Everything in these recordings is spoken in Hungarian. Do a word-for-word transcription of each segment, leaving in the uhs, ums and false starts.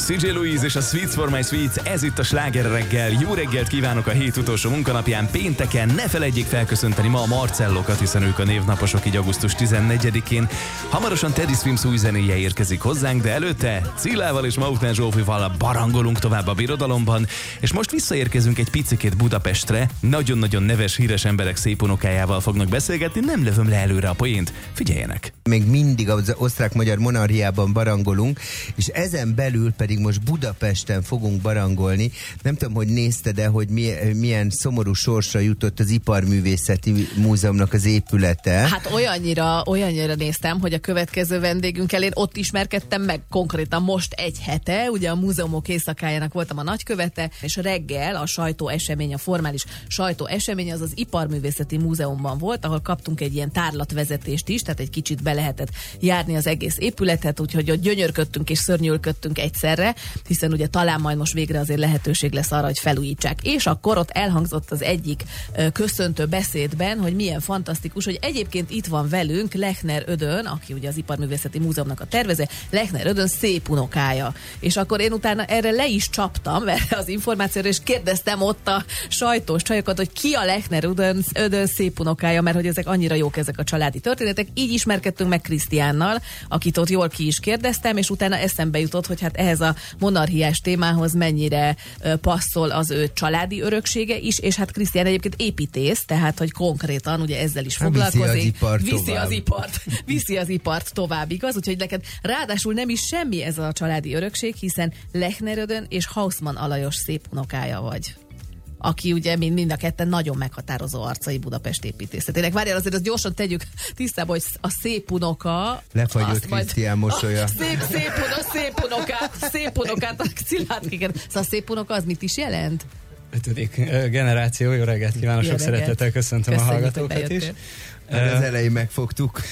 cé jé Louise és a Sweets for my Sweets, ez itt a Sláger reggel. Jó reggelt kívánok a hét utolsó munkanapján, pénteken. Ne felejtjék felköszönteni ma a Marcellokat, hiszen ők a névnaposok így augusztus tizennegyedikén. Hamarosan Teddy Swims új zenéje érkezik hozzánk, de előtte Cillával és Mautner Zsófival barangolunk tovább a birodalomban, és most visszaérkezünk egy picikét Budapestre. Nagyon-nagyon neves, híres emberek szép unokájával fognak beszélgetni, nem lövöm le előre a poént. Figyeljenek! Még mindig az osztrák-magyar monarchiában barangolunk, és ezen belül pedig most Budapesten fogunk barangolni. Nem tudom, hogy nézted-e, hogy milyen szomorú sorsra jutott az Iparművészeti Múzeumnak az épülete. Hát olyannyira, olyannyira néztem, hogy a következő vendégünkkel én ott ismerkedtem meg konkrétan most egy hete, ugye a múzeumok éjszakájának voltam a nagykövete, és reggel a sajtóesemény, a formális sajtóesemény az az Iparművészeti Múzeumban volt, ahol kaptunk egy ilyen tárlatvezetést is, tehát egy kicsit be lehetett járni az egész épületet, úgyhogy ott gyönyörködtünk és szörnyűködtünk egyszerre, hiszen ugye talán majd most végre azért lehetőség lesz arra, hogy felújítsák. És akkor ott elhangzott az egyik ö, köszöntő beszédben, hogy milyen fantasztikus, hogy egyébként itt van velünk Lechner Ödön, aki ugye az Iparművészeti Múzeumnak a tervező, Lechner Ödön szép unokája. És akkor én utána erre le is csaptam, erre az információra, és kérdeztem ott a sajtós csajokat, hogy ki a Lechner Ödön, Ödön szép unokája, mert hogy ezek annyira jók ezek a családi történetek. Így ismerkedtünk meg Krisztiánnal, akit ott jól ki is kérdeztem, és utána eszembe jutott, hogy hát ehhez a monarchiás témához mennyire ö, passzol az ő családi öröksége is, és hát Krisztián egyébként építész, tehát hogy konkrétan ugye ezzel is foglalkozik. Viszi az ipart viszi tovább. az ipart, viszi az ipart tovább, igaz? Úgyhogy neked ráadásul nem is semmi ez a családi örökség, hiszen Lechner Ödön és Hausmann Alajos szép unokája vagy, aki ugye mind, mind a ketten nagyon meghatározó arcai Budapest építészetének. Várjál, azért azt gyorsan tegyük tisztába, hogy a szép unoka... Lefagyott Krisztián mosolya. Szép, szép, uno, szép unokát, szép unokát, Szilárd kiken. Szóval a szép unoka az mit is jelent? Ötödik generáció, jó reggelt kívánok, sok szeretettel köszöntöm a hallgatókat is. Hát az elején megfogtuk.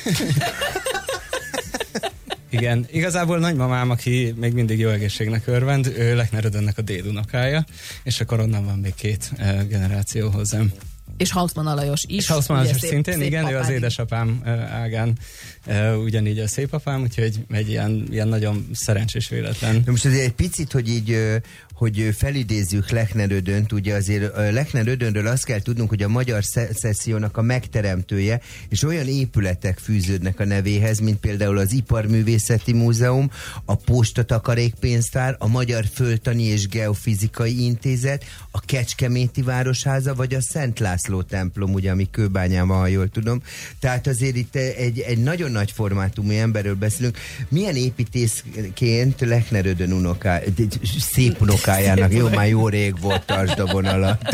Igen, igazából nagymamám, aki még mindig jó egészségnek örvend, ő Lechner Ödönnek a dédunokája, és akkor onnan van még két uh, generáció hozzám. És Hausmann Alajos is. És Hausmann Alajos szép, szintén, szép igen, ő az édesapám uh, ágán uh, ugyanígy a szépapám, úgyhogy egy ilyen, ilyen nagyon szerencsés véletlen. De most azért egy picit, hogy így hogy felidézzük Lechner Ödönt, ugye azért Lechner Ödönről azt kell tudnunk, hogy a magyar szecessziónak a megteremtője, és olyan épületek fűződnek a nevéhez, mint például az Iparművészeti Múzeum, a Postatakarékpénztár, a Magyar Földtani és Geofizikai Intézet, a Kecskeméti Városháza, vagy a Szent László templom, ugye, ami Kőbányában, ha jól tudom. Tehát azért itt egy, egy nagyon nagy formátumú emberről beszélünk. Milyen építészként Lechner Ödön unoká, szép unoká jó, már jó rég volt Tarsdabon alatt.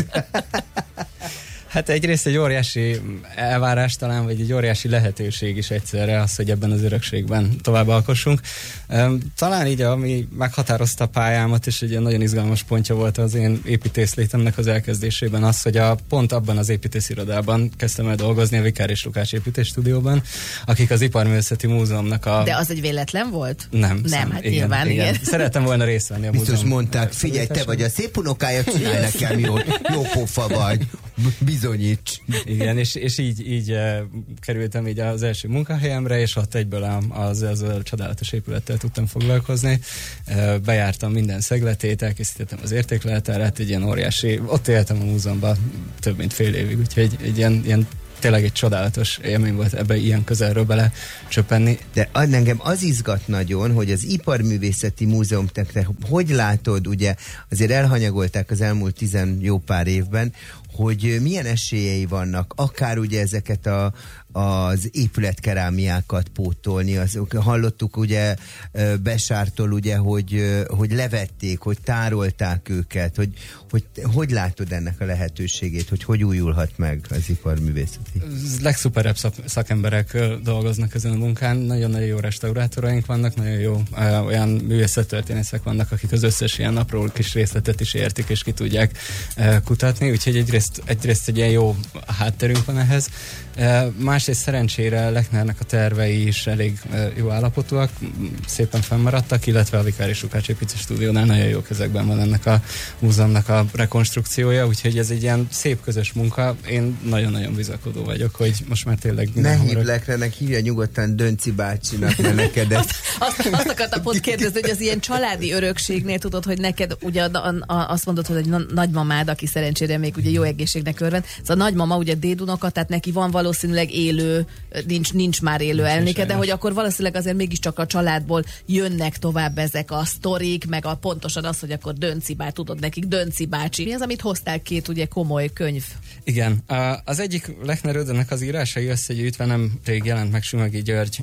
Hát egyrészt egy óriási elvárás talán, vagy egy óriási lehetőség is egyszerre az, hogy ebben az örökségben tovább alkossunk. Talán így, ami meghatározta a pályámat, és egy ilyen nagyon izgalmas pontja volt az én építészlétemnek az elkezdésében az, hogy a, pont abban az építészirodában kezdtem el dolgozni, a Vikár és Lukács építésstúdióban, akik az Iparművészeti Múzeumnak a... De az egy véletlen volt? Nem. Nem, szem, hát igen, nyilván, igen. igen. Szerettem volna részt venni a múzeum. múzeum. Biztos mondták, figyelj, te vagy a szép unokája, csinálj nekem jó, jó pofa vagy. Bizonyíts. Igen, és, és így, így uh, kerültem így az első munkahelyemre, és ott egyből az, az a csodálatos épülettel tudtam foglalkozni. Uh, bejártam minden szegletét, elkészítettem az értékleletárát, egy ilyen óriási, ott éltem a múzeumban több mint fél évig, úgyhogy egy ilyen, ilyen tényleg egy csodálatos élmény volt ebbe ilyen közelről bele csöppenni. De engem az izgat nagyon, hogy az Iparművészeti Múzeum, te hogy látod, ugye azért elhanyagolták az elmúlt tizen jó pár évben, hogy milyen esélyei vannak, akár ugye ezeket a, az épületkerámiákat pótolni. Az, hallottuk ugye Besártól, ugye, hogy, hogy levették, hogy tárolták őket, hogy, hogy hogy látod ennek a lehetőségét, hogy hogy újulhat meg az iparművészeti? Legszuperebb szakemberek dolgoznak ezen a munkán, nagyon-nagyon jó restaurátoraink vannak, nagyon jó olyan művészettörténészek vannak, akik az összes ilyen apró kis részletet is értik, és ki tudják kutatni, úgyhogy egyrészt, egyrészt egy ilyen jó hátterünk van ehhez, Másrészt szerencsére Lechnernek a tervei is elég jó állapotúak, szépen fennmaradtak, illetve a Vikári Sukács építő stúdiónál nagyon jó kezekben van ennek a múzeumnak a rekonstrukciója, úgyhogy ez egy ilyen szép közös munka. Én nagyon-nagyon bizakodó vagyok, hogy most már tényleg... Ne hívd Lechnernek, hívja nyugodtan Dönci bácsinak, mert neked ezt... azt, azt akartam pont kérdezni, hogy az ilyen családi örökségnél tudod, hogy neked ugye a, a, azt mondod, hogy egy nagymamád, aki szerencsére még ugye jó egészségnek örvend, szóval a nagymama ugye dédunokat, tehát neki van valószínűleg élő, nincs, nincs már élő nincs elnéke, de hogy akkor valószínűleg azért mégiscsak a családból jönnek tovább ezek a sztorik, meg a pontosan az, hogy akkor Dönci bá, tudod nekik Dönci bácsi. Mi az, amit hoztál két ugye komoly könyv? Igen, az egyik Lechner Ödönnek az írásai összegyűjtve nem rég jelent meg Sümegi György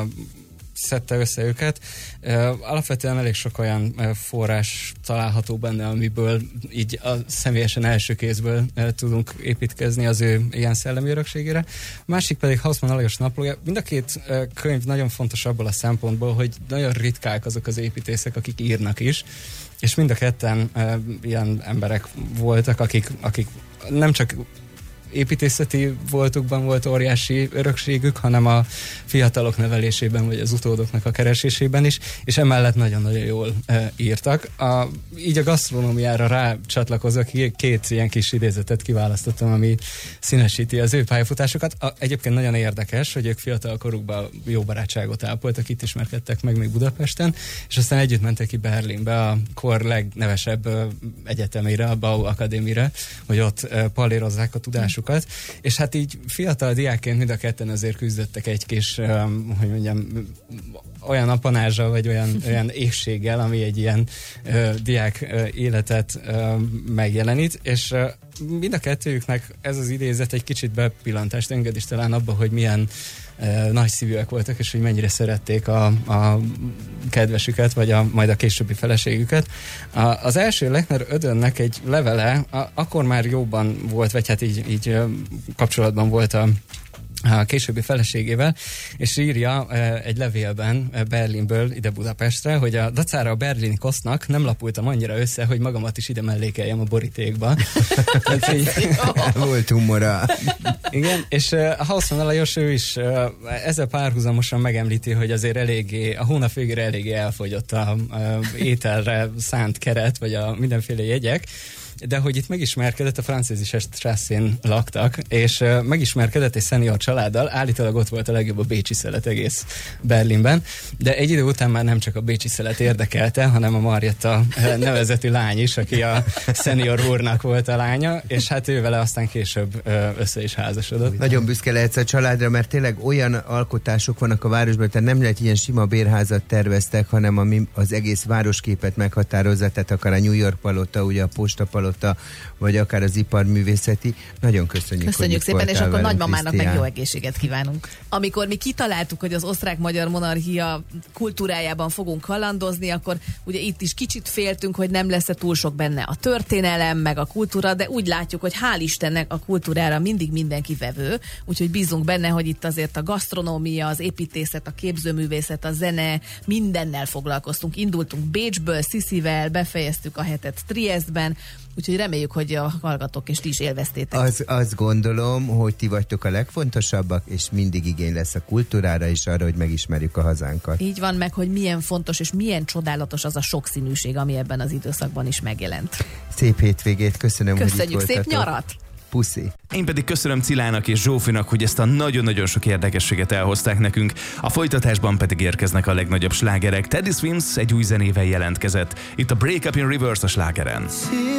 szedte össze őket. Alapvetően elég sok olyan forrás található benne, amiből így a személyesen első kézből tudunk építkezni az ő ilyen szellemi örökségére. Másik pedig Hausmann Alajos naplója. Mind a két könyv nagyon fontos abból a szempontból, hogy nagyon ritkák azok az építészek, akik írnak is, és mind a ketten ilyen emberek voltak, akik, akik nem csak építészeti voltukban volt óriási örökségük, hanem a fiatalok nevelésében, vagy az utódoknak a keresésében is, és emellett nagyon-nagyon jól e, írtak. A, így a gasztronómiára rácsatlakozva két ilyen kis idézetet kiválasztottam, ami színesíti az ő pályafutásokat. A, egyébként nagyon érdekes, hogy ők fiatal korukban jó barátságot ápoltak, itt ismerkedtek meg még Budapesten, és aztán együtt mentek ki Berlinbe, a kor legnevesebb e, egyetemére, a Bau Akadémire, hogy ott e, pallérozzák a tudásukat. És hát így fiatal diákként mind a ketten azért küzdöttek egy kis, um, hogy mondjam, olyan apanázsal, vagy olyan, olyan égséggel, ami egy ilyen uh, diák uh, életet uh, megjelenít, és uh, mind a kettőjüknek ez az idézet egy kicsit bepillantást enged is talán abba, hogy milyen uh, nagy szívűek voltak, és hogy mennyire szerették a, a kedvesüket, vagy a, majd a későbbi feleségüket. A, az első Lechner Ödönnek egy levele, a, akkor már jóban volt, vagy hát így, így kapcsolatban volt a a későbbi feleségével, és írja e, egy levélben e, Berlinből ide Budapestre, hogy a dacára a berlini kosznak nem lapultam annyira össze, hogy magamat is ide mellékeljem a borítékba. Volt humora. Igen, és e, a Hausmann Alajos ő is e, ezzel párhuzamosan megemlíti, hogy azért eléggé, a hónap végére eléggé elfogyott a, a ételre szánt keret, vagy a mindenféle jegyek, de hogy itt megismerkedett, a Französische Strasszén laktak, és uh, megismerkedett egy szenior családdal, állítólag ott volt a legjobb a bécsi szelet egész Berlinben, de egy idő után már nem csak a bécsi szelet érdekelte, hanem a Marietta nevezetű lány is, aki a szenior úrnak volt a lánya, és hát ő vele aztán később uh, össze is házasodott. Nagyon büszke lehetsz a családra, mert tényleg olyan alkotások vannak a városban, tehát nem lehet ilyen sima bérházat terveztek, hanem ami az egész városképet meghatározza, tehát akár a New York palota, ugye a Posta palota, vagy akár az iparművészeti. Nagyon köszönjük, köszönjük hogy szépen, és akkor nagymamának Krisztián. meg jó egészséget kívánunk. Amikor mi kitaláltuk, hogy az osztrák-magyar monarchia kultúrájában fogunk kalandozni, akkor ugye itt is kicsit féltünk, hogy nem lesz-e túl sok benne a történelem, meg a kultúra, de úgy látjuk, hogy hál' Istennek a kultúrára mindig mindenki vevő, úgyhogy bízunk benne, hogy itt azért a gasztronómia, az építészet, a képzőművészet, a zene, mindennel foglalkoztunk. Indultunk Bécsből, Sziszivel, befejeztük a hetet Triestben, úgyhogy reméljük, hogy a hallgatók és ti is élveztétek. Az, azt gondolom, hogy ti vagytok a legfontosabbak, és mindig igény lesz a kultúrára és arra, hogy megismerjük a hazánkat. Így van, meg, hogy milyen fontos és milyen csodálatos az a sokszínűség, ami ebben az időszakban is megjelent. Szép hétvégét, köszönöm, Köszönjük, hogy itt szép voltatok. nyarat! Puszi. Én pedig köszönöm Cilának és Zsófinak, hogy ezt a nagyon-nagyon sok érdekességet elhozták nekünk. A folytatásban pedig érkeznek a legnagyobb slágerek. Teddy Swims egy új zenével jelentkezett. Itt a Break Up in Reverse a slágeren.